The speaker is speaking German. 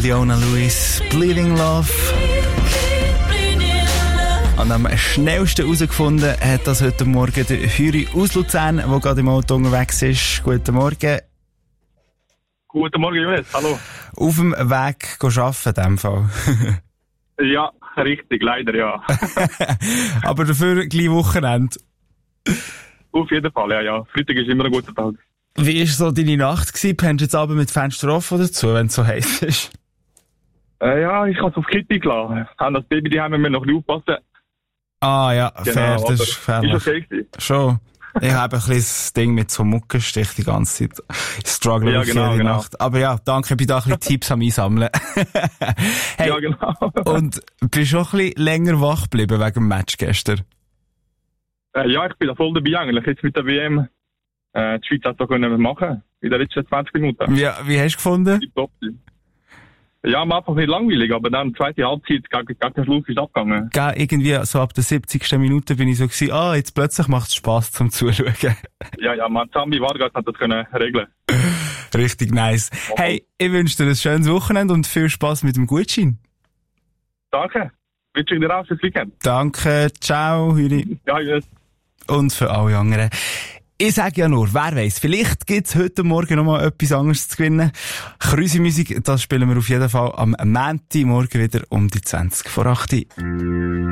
Leona Lewis, Bleeding Love. Und am schnellsten herausgefunden hat das heute Morgen der Hüri aus Luzern, der gerade im Auto unterwegs ist. Guten Morgen. Guten Morgen, Jonas. Hallo. Auf dem Weg arbeiten in diesem Fall. Ja, richtig, leider, ja. Aber dafür gleich Wochenende. Auf jeden Fall, ja. Freitag ist immer ein guter Tag. Wie war so deine Nacht gewesen? Pennst du jetzt aber mit Fenster offen oder zu, wenn es so heiß ist? Ja, ich habe es auf Kitty gelassen. Haben das Baby daheim, wir noch ein bisschen aufpassen. Ah ja, Genau, fair, das ist gefährlich. Ist okay gewesen. Schon. Ich habe ein bisschen das Ding mit so Muckenstich die ganze Zeit. Ich struggle Ja, auf genau, jede genau. Nacht. Aber ja, danke, ich bin da ein bisschen Tipps am Einsammeln. Hey, Ja, genau. und bist du auch ein bisschen länger wach geblieben wegen dem Match gestern? Ja, ich bin da voll dabei eigentlich. Jetzt mit der WM. Die Schweiz hat da können machen. In den letzten 20 Minuten. Wie hast du gefunden? Top. Ja, am Anfang nicht langweilig, aber dann zweite Halbzeit, gegen den Schluss ist abgegangen. Gell, irgendwie so ab der 70. Minute bin ich so gewesen, jetzt plötzlich macht es Spass zum Zuschauen. Ja, man, Sammy Vargas hat das können regeln. Richtig nice. Hey, ich wünsche dir ein schönes Wochenende und viel Spass mit dem Gutschein. Danke. Wünsche ich dir auch fürs Weekend. Danke, ciao, Hüri. Ja, yes. Und für alle anderen. Ich sage ja nur, wer weiss, vielleicht gibt's heute Morgen noch mal etwas anderes zu gewinnen. Krüsi-Musik, das spielen wir auf jeden Fall am Montagmorgen wieder um die 20 vor 8 Uhr.